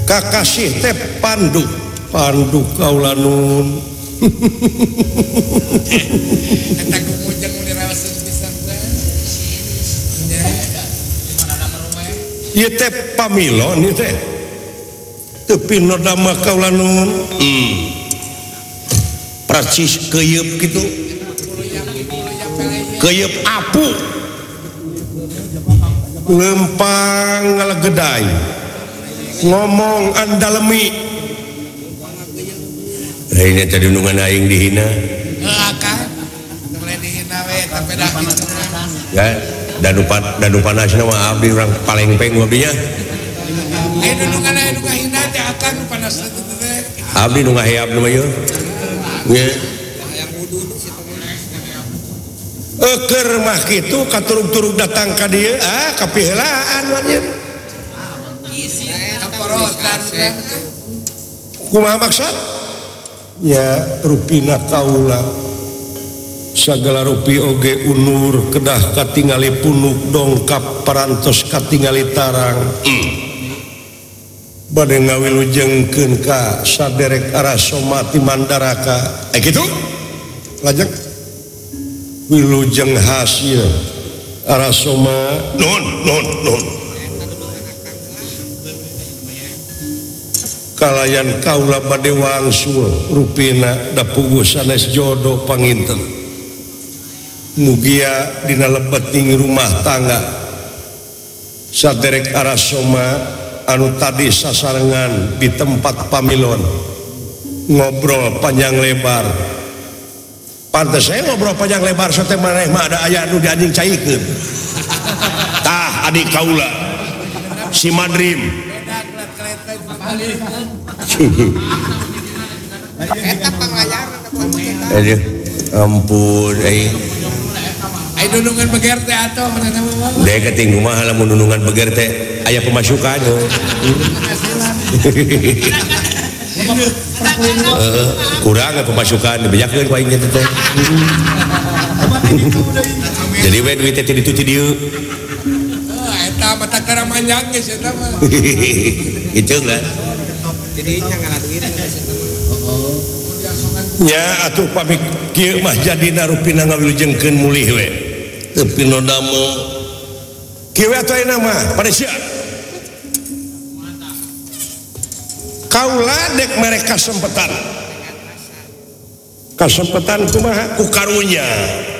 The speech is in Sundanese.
kakasih teh pandu kaula nun eta kumujeng mun dirawaseun pisan teh nya ieu teh pamilon ieu teh teu pinodama kaula nun percis keuyeub kitu keuyeub apu lempang ngalegedai ngomong andalemi ini tadi nungan aing dihina kan mulai dihina we tapi dah kitu ya danu panasna mah abdi urang palengpeng abdinya nungan aya nu ngahina teh akan panasna teh abdi nu ngaheap nu ieu nya keur mah kitu katurug-turug datang ka dieu kapiheulaan nya kumaha maksud ya rupina kaula sagala rupi oge unur kedah katingali punuk dongkap parantos katingali tarang bade ngawilujengkeun ka saderek Arasoma ti Mandaraka kitu lajeng wilujeng hasil Arasoma non kalayan kaula bade wangsul rupina da puguh sanes jodoh panginten mugia dina lebeting rumah tangga saderek Arasoma anu tadi sasarengan di tempat pamilon ngobrol panjang lebar pantes saya ngobrol panjang lebar sote maneh mah ada aya anu dianjing caikeun tah adik kaula si Madrim eta panglayar aduh ampun ai nunungan beger teh atuh manehna mah deh keting kumaha lamun nunungan beger teh aya pemasukan kurang pemasukan dibejakeun ku aing teh jadi we duit teh ditu ti dieu eta mata kara manjang geus eta mah itu lah jadi nya ngaladuin nya atuh pamik kieu mah jadina rupina ngawilujengkeun mulih we teu pinodama kieu atuh ayeuna mah panesya kaula dek mereka kesempatan kumaha ku karunya